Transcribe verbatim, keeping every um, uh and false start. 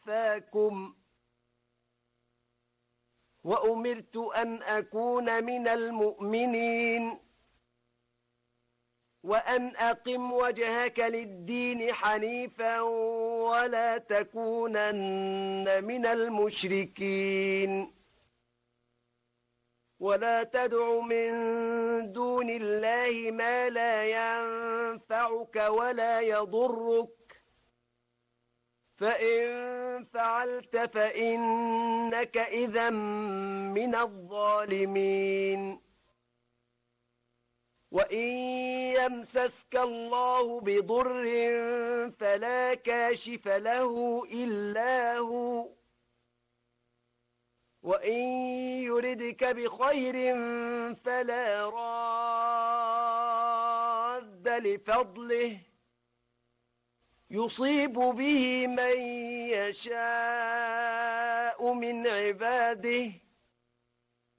اصطفاكم وأمرت أن أكون من المؤمنين وأن أقم وجهك للدين حنيفا ولا تكونن من المشركين ولا تدع من دون الله ما لا ينفعك ولا يضرك فإن فعلت فإنك إذا من الظالمين وإن يمسسك الله بضر فلا كاشف له إلا هو وإن يردك بخير فلا راد لفضله يصيب به من يشاء من عباده